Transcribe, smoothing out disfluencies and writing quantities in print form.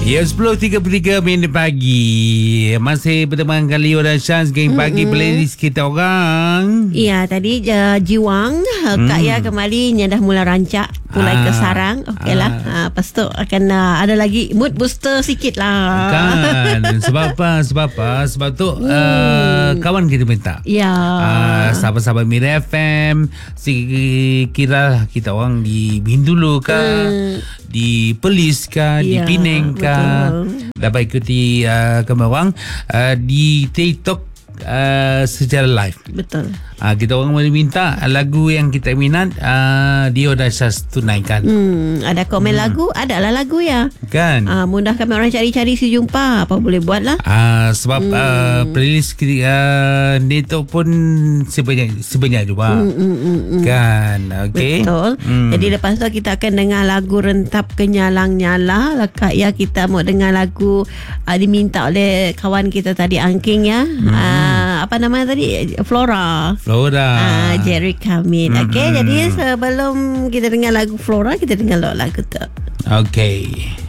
Ya, 10.33 minit pagi. Masih berteman Leo dan Syaz, geng pagi playlist kita orang. Ya, tadi Jiwang Kak Ya kembali dah mula rancak, mulai ke sarang. Okeylah. Lepas tu akan ada lagi mood booster sikit lah. Kan. Sebab apa? Sebab tu kawan kita minta. Ya. Sahabat-sahabat Mira FM, kira kita orang di Bintulu kah, di Perlis kah, di Penang kah, dapat ikuti kami orang di TikTok secara live. Betul. Kita orang boleh minta lagu yang kita minat, dia dah tunaikan. Ada komen lagu, adalah lagu ya. Kan? Mudah kami orang cari-cari si jumpa, apa boleh buat lah. Sebab playlist ni tu pun sebanyak juga. Kan? Okay? Betul. Jadi lepas tu kita akan dengar lagu Rentap Kenyalang-nyala. Kak Ya, kita mau dengar lagu diminta oleh kawan kita tadi, Angking ya. Apa nama tadi? Flora. Jerry Kamil. Okay, jadi sebelum kita dengar lagu Flora, kita dengar lagu tu. Okay.